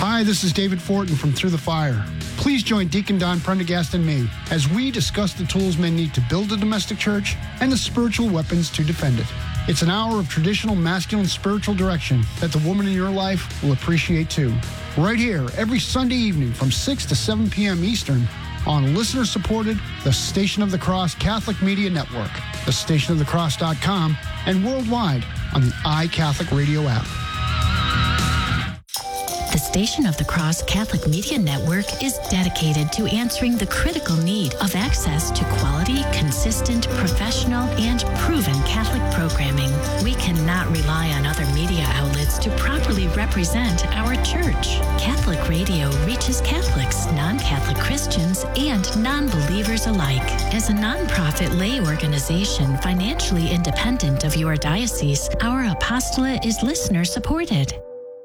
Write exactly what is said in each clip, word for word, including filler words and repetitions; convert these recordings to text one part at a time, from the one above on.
Hi, this is David Fortin from Through the Fire. Please join Deacon Don Prendergast and me as we discuss the tools men need to build a domestic church and the spiritual weapons to defend it. It's an hour of traditional masculine spiritual direction that the woman in your life will appreciate too. Right here, every Sunday evening from six to seven p.m. Eastern on listener-supported The Station of the Cross Catholic Media Network, the station of the cross dot com, and worldwide on the iCatholic Radio app. The Station of the Cross Catholic Media Network is dedicated to answering the critical need of access to quality, consistent, professional, and proven Catholic programming. We cannot rely on other media outlets to properly represent our church. Catholic radio reaches Catholics, non-Catholic Christians, and non-believers alike. As a nonprofit lay organization financially independent of your diocese, our apostolate is listener-supported.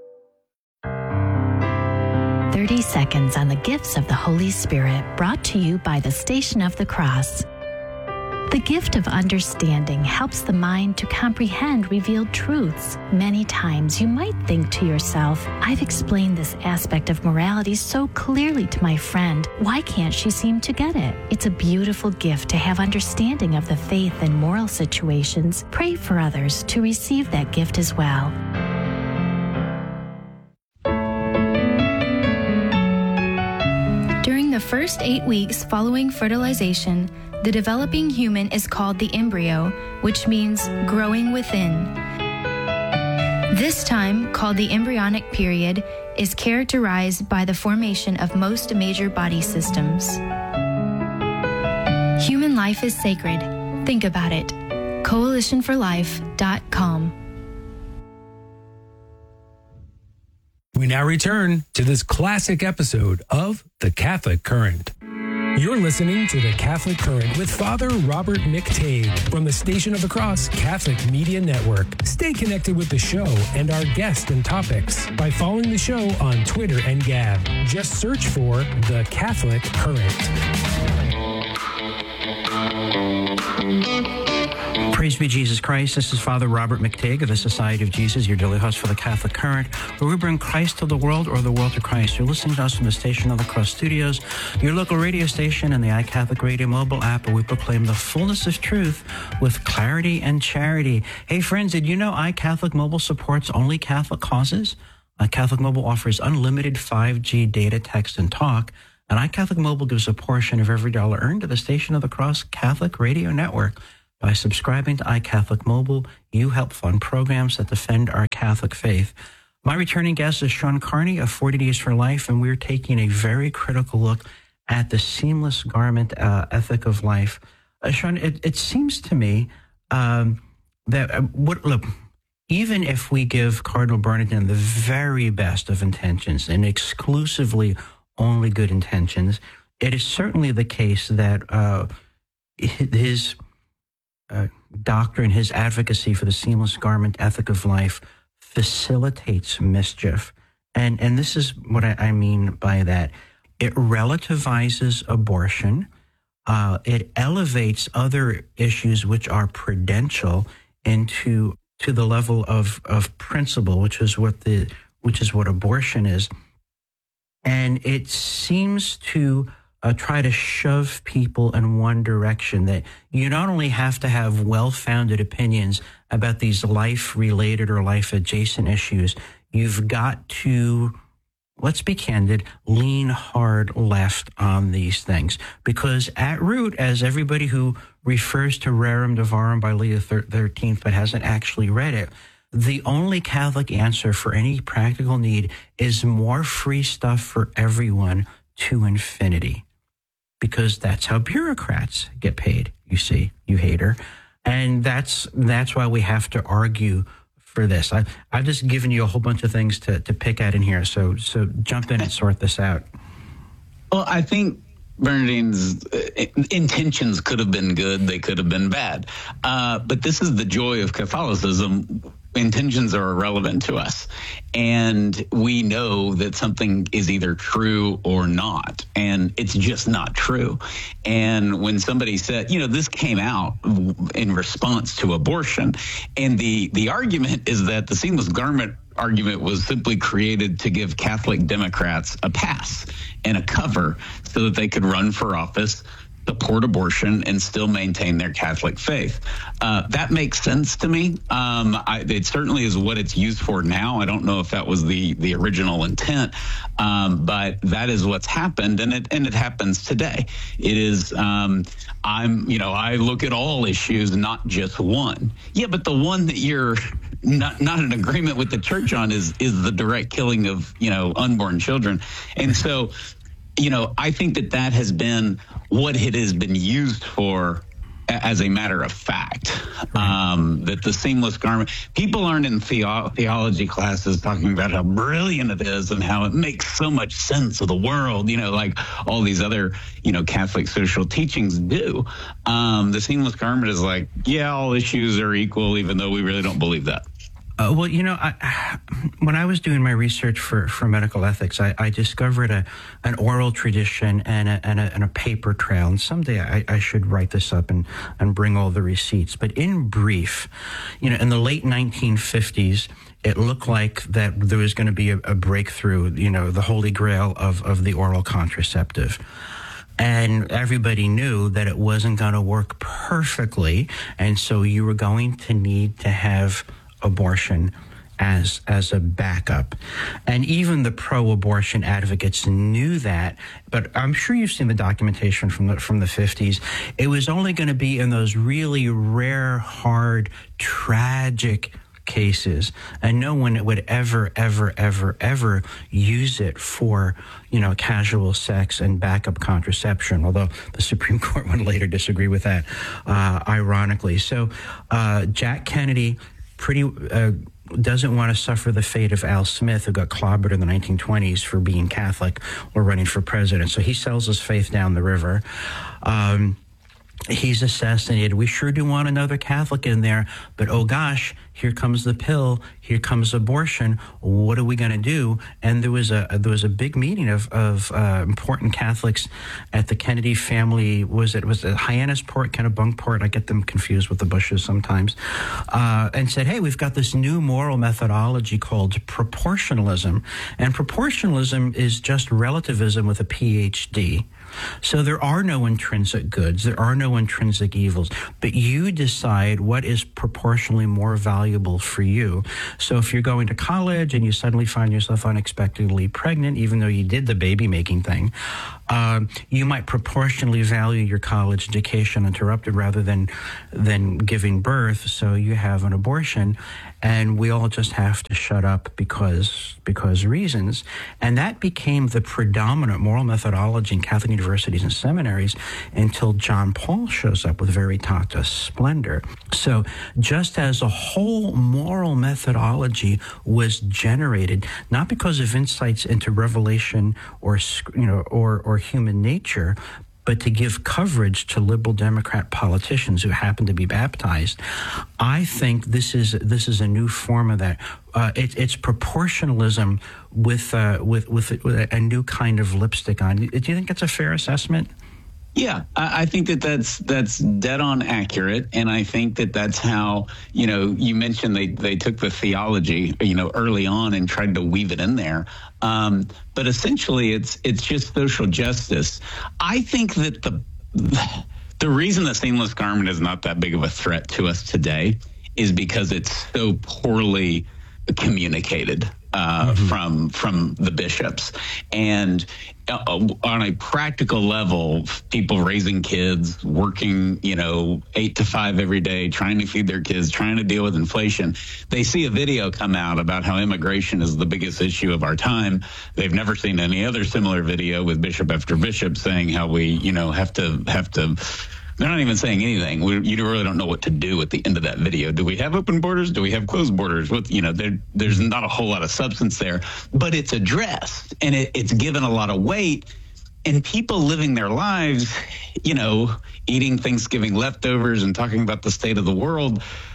thirty seconds on the gifts of the Holy Spirit, brought to you by the Station of the Cross. The gift of understanding helps the mind to comprehend revealed truths. Many times you might think to yourself, I've explained this aspect of morality so clearly to my friend. Why can't she seem to get it? It's a beautiful gift to have understanding of the faith and moral situations. Pray for others to receive that gift as well. During the first eight weeks following fertilization, the developing human is called the embryo, which means growing within. This time, called the embryonic period, is characterized by the formation of most major body systems. Human life is sacred. Think about it. coalition for life dot com. We now return to this classic episode of The Catholic Current. You're listening to The Catholic Current with Father Robert McTague from the Station of the Cross Catholic Media Network. Stay connected with the show and our guests and topics by following the show on Twitter and Gab. Just search for The Catholic Current. Praise be Jesus Christ. This is Father Robert McTague of the Society of Jesus, your daily host for the Catholic Current, where we bring Christ to the world or the world to Christ. You're listening to us from the Station of the Cross Studios, your local radio station, and the iCatholic Radio mobile app, where we proclaim the fullness of truth with clarity and charity. Hey, friends, did you know iCatholic Mobile supports only Catholic causes? iCatholic Mobile offers unlimited five G data, text, and talk, and iCatholic Mobile gives a portion of every dollar earned to the Station of the Cross Catholic Radio Network. By subscribing to iCatholic Mobile, you help fund programs that defend our Catholic faith. My returning guest is Sean Carney of forty Days for Life, and we're taking a very critical look at the seamless garment uh, ethic of life. Uh, Sean, it, it seems to me um, that, uh, what, look, even if we give Cardinal Bernardin the very best of intentions and exclusively only good intentions, it is certainly the case that uh, his... Uh, doctrine, his advocacy for the seamless garment ethic of life facilitates mischief. And and this is what I, I mean by that. It relativizes abortion. Uh, it elevates other issues which are prudential into to the level of, of principle, which is what the which is what abortion is. And it seems to Uh, try to shove people in one direction, that you not only have to have well-founded opinions about these life-related or life-adjacent issues, you've got to, let's be candid, lean hard left on these things. Because at root, as everybody who refers to Rerum Novarum by Leo the thirteenth but hasn't actually read it, the only Catholic answer for any practical need is more free stuff for everyone to infinity. Because that's how bureaucrats get paid, you see, you hater. And that's that's why we have to argue for this. I, I've just given you a whole bunch of things to, to pick at in here, so so jump in and sort this out. Well, I think Bernardine's intentions could have been good, they could have been bad. Uh, but this is the joy of Catholicism. intentions are irrelevant to us. And we know that something is either true or not, and it's just not true. And when somebody said, you know, this came out in response to abortion, and the, the argument is that the seamless garment argument was simply created to give Catholic Democrats a pass and a cover so that they could run for office, support abortion, and still maintain their Catholic faith. Uh, that makes sense to me. Um, I, it certainly is what it's used for now. I don't know if that was the the original intent, um, but that is what's happened, and it and it happens today. It is. Um, I'm. You know, I look at all issues, not just one. Yeah, but the one that you're not not in agreement with the church on is is the direct killing of, you know, unborn children, and so. You know, I think that that has been what it has been used for as a matter of fact, right. um, that the seamless garment, people aren't in theo- theology classes talking about how brilliant it is and how it makes so much sense of the world, you know, like all these other, you know, Catholic social teachings do. Um, the seamless garment is like, yeah, all issues are equal, even though we really don't believe that. Uh, well, you know, I, when I was doing my research for, for medical ethics, I, I discovered a an oral tradition and a, and a, and a paper trail. And someday I, I should write this up and, and bring all the receipts. But in brief, you know, in the late nineteen fifties, it looked like that there was going to be a, a breakthrough, you know, the holy grail of, of the oral contraceptive. And everybody knew that it wasn't going to work perfectly. And so you were going to need to have abortion as as a backup. And even the pro-abortion advocates knew that, but I'm sure you've seen the documentation from the from the fifties. It was only going to be in those really rare, hard, tragic cases, and no one would ever, ever, ever, ever use it for, you know, casual sex and backup contraception, although the Supreme Court would later disagree with that, uh, ironically. So uh, Jack Kennedy pretty uh, doesn't want to suffer the fate of Al Smith, who got clobbered in the nineteen twenties for being Catholic or running for president. So he sells his faith down the river. Um, he's assassinated. We sure do want another Catholic in there, but oh gosh, here comes the pill, here comes abortion. What are we going to do? And there was a there was a big meeting of of uh, important Catholics at the Kennedy family. Was it was it Hyannisport, Kennebunkport? I get them confused with the Bushes sometimes. Uh, and said, hey, we've got this new moral methodology called proportionalism, and proportionalism is just relativism with a P H D. So there are no intrinsic goods, there are no intrinsic evils, but you decide what is proportionally more valuable for you. So if you're going to college and you suddenly find yourself unexpectedly pregnant, even though you did the baby making thing, um, you might proportionally value your college education interrupted rather than than giving birth. So you have an abortion, and we all just have to shut up because because reasons. And that became the predominant moral methodology in Catholic universities and seminaries until John Paul shows up with Veritatis Splendor. So just as a whole moral methodology was generated, not because of insights into revelation or, you know, or, or human nature, but to give coverage to liberal Democrat politicians who happen to be baptized. I think this is this is a new form of that. Uh, it, it's proportionalism with, uh, with with with a new kind of lipstick on. Do you think that's a fair assessment? Yeah, I, I think that that's that's dead on accurate, and I think that that's how, you know, you mentioned they they took the theology, you know, early on and tried to weave it in there, um, but essentially it's it's just social justice. I think that the the reason the seamless garment is not that big of a threat to us today is because it's so poorly communicated uh, mm-hmm. from from the bishops. And uh, on a practical level, people raising kids, working, you know, eight to five every day, trying to feed their kids, trying to deal with inflation. They see a video come out about how immigration is the biggest issue of our time. They've never seen any other similar video with bishop after bishop saying how we, you know, have to have to. They're not even saying anything. We, you really don't know what to do at the end of that video. Do we have open borders? Do we have closed borders? What, you know, there, there's not a whole lot of substance there, but it's addressed and it, it's given a lot of weight. And people living their lives, you know, eating Thanksgiving leftovers and talking about the state of the world,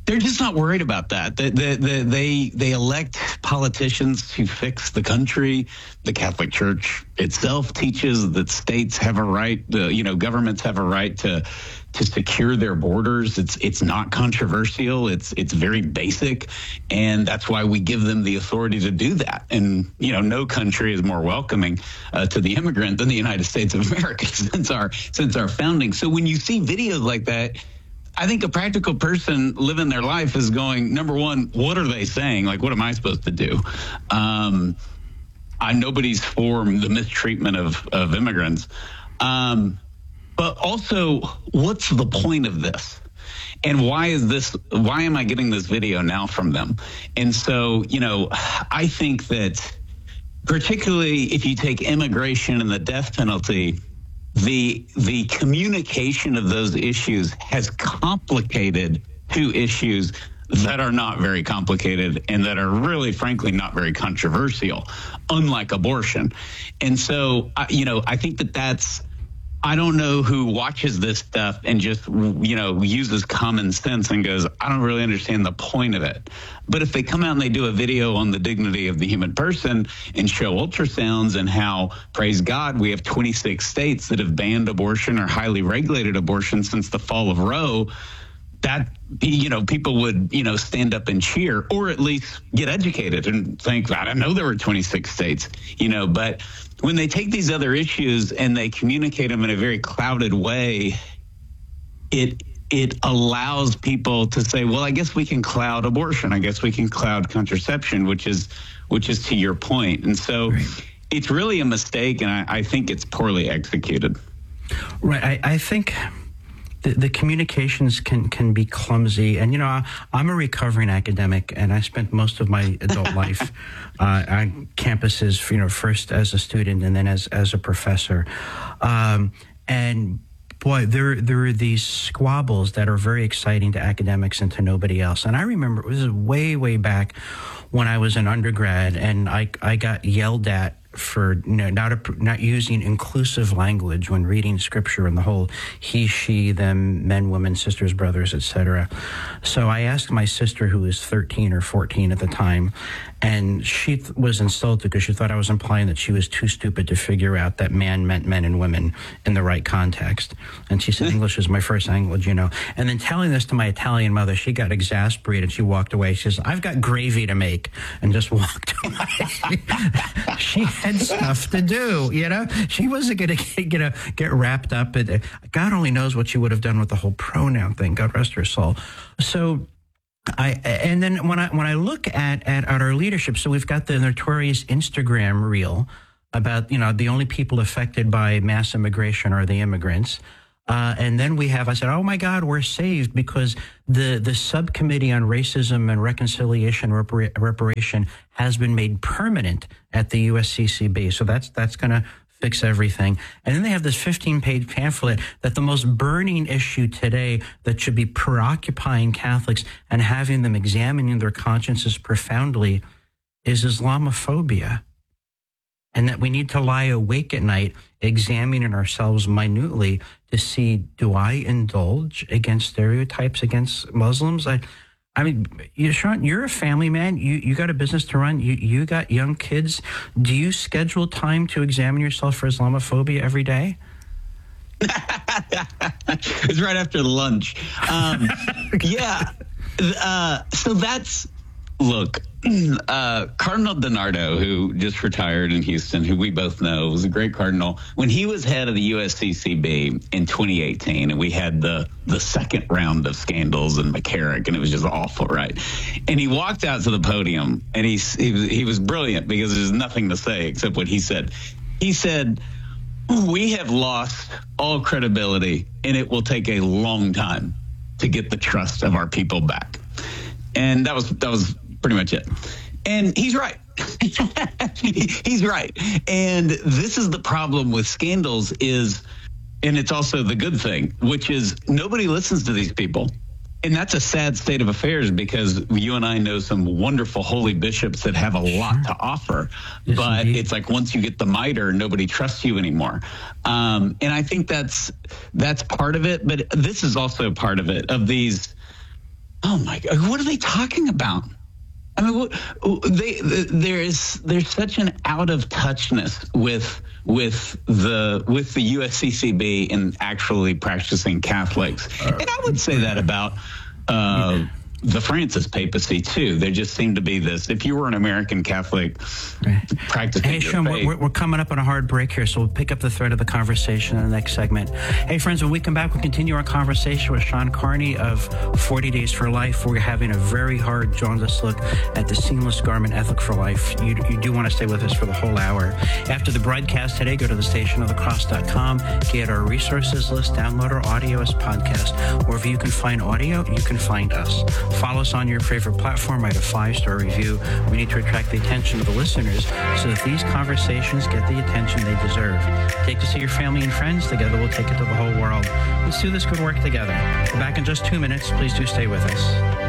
they're just not worried about that. They, they, they, they elect politicians to fix the country. The Catholic Church itself teaches that states have a right, uh, you know, governments have a right to to secure their borders. It's it's not controversial. It's it's very basic, and that's why we give them the authority to do that. And you know, no country is more welcoming uh, to the immigrant than the United States of America since our since our founding. So when you see videos like that, I think a practical person living their life is going, number one, what are they saying? Like, what am I supposed to do? Um, I nobody's for the mistreatment of, of immigrants. Um, but also, what's the point of this? And why is this, why am I getting this video now from them? And so, you know, I think that particularly if you take immigration and the death penalty, the the communication of those issues has complicated two issues that are not very complicated and that are really, frankly, not very controversial, unlike abortion. And so, you know, I think that that's, I don't know who watches this stuff and just, you know, uses common sense and goes, I don't really understand the point of it. But if they come out and they do a video on the dignity of the human person and show ultrasounds and how, praise God, we have twenty-six states that have banned abortion or highly regulated abortion since the fall of Roe, that, you know, people would, you know, stand up and cheer or at least get educated and think, I didn't know there were twenty-six states, you know, but when they take these other issues and they communicate them in a very clouded way, it it allows people to say, well, I guess we can cloud abortion. I guess we can cloud contraception, which is which is to your point. And so right. It's really a mistake, and I, I think it's poorly executed. Right. I, I think the, the communications can, can be clumsy. And, you know, I, I'm a recovering academic, and I spent most of my adult life uh, on campuses, you know, first as a student and then as, as a professor. Um, and boy, there there are these squabbles that are very exciting to academics and to nobody else. And I remember, this is way, way back when I was an undergrad, and I I got yelled at for, you know, not a, not using inclusive language when reading scripture and the whole he, she, them, men, women, sisters, brothers, et cetera. So I asked my sister, who was thirteen or fourteen at the time, and she th- was insulted because she thought I was implying that she was too stupid to figure out that man meant men and women in the right context. And she said, English is my first language, you know. And then telling this to my Italian mother, she got exasperated. She walked away. She says, I've got gravy to make, and just walked away. She had stuff to do, you know. She wasn't going to get, a, get wrapped up in it. God only knows what she would have done with the whole pronoun thing. God rest her soul. So I, and then when I when I look at, at, at our leadership, so we've got the notorious Instagram reel about, you know, the only people affected by mass immigration are the immigrants. Uh, and then we have, I said, oh my God, we're saved because the, the subcommittee on racism and reconciliation repara- reparation has been made permanent at the U S C C B. So that's, that's going to fix everything. And then they have this fifteen-page pamphlet that the most burning issue today that should be preoccupying Catholics and having them examining their consciences profoundly is Islamophobia. And that we need to lie awake at night examining ourselves minutely to see, do I indulge against stereotypes against Muslims? I I mean, you, Sean, you're a family man. You you got a business to run. You you got young kids. Do you schedule time to examine yourself for Islamophobia every day? It's right after lunch. Um, yeah. Uh, so that's, look, uh, Cardinal DiNardo, who just retired in Houston, who we both know was a great cardinal, when he was head of the U S C C B in twenty eighteen, and we had the, the second round of scandals in McCarrick, and it was just awful, right? And he walked out to the podium, and he, he, was, he was brilliant because there's nothing to say except what he said. He said, we have lost all credibility, and it will take a long time to get the trust of our people back. And that was that was pretty much it. And he's right. He's right. And this is the problem with scandals is, and it's also the good thing, which is nobody listens to these people. And that's a sad state of affairs because you and I know some wonderful holy bishops that have a lot to offer. Yes, but indeed. It's like once you get the mitre, nobody trusts you anymore. Um, and I think that's that's part of it. But this is also part of it, of these Oh my God, what are they talking about? I mean, what, they, they, there is there's such an out of touchness with with the with the U S C C B and actually practicing Catholics, and I would say that about uh, the Francis papacy too. There just seemed to be this. If you were an American Catholic right. practicing, hey, Sean, faith, we're, we're coming up on a hard break here, so we'll pick up the thread of the conversation in the next segment. Hey, friends, when we come back, we'll continue our conversation with Sean Carney of forty Days for Life. We're having a very hard, jaundiced look at the seamless garment ethic for life. You, you do want to stay with us for the whole hour. After the broadcast today, go to the station of the cross dot com, get our resources list, download our audio as podcast. Wherever you can find audio, you can find us. Follow us on your favorite platform, write a five-star review. We need to attract the attention of the listeners so that these conversations get the attention they deserve. Take this to your family and friends. Together we'll take it to the whole world. Let's do this good work together. We're back in just two minutes. Please do stay with us.